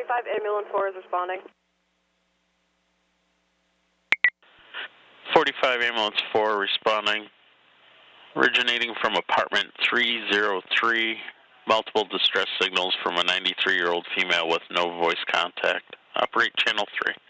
45 ambulance 4 is responding. 45 ambulance 4 responding. Originating from apartment 303, multiple distress signals from a 93-year-old female with no voice contact. Operate channel 3.